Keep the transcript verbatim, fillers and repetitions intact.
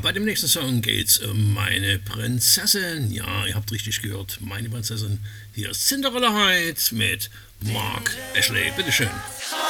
bei dem nächsten Song geht's um meine Prinzessin. Ja, ihr habt richtig gehört, meine Prinzessin. Hier ist Cinderella Hyde mit Mark Ashley. Bitteschön.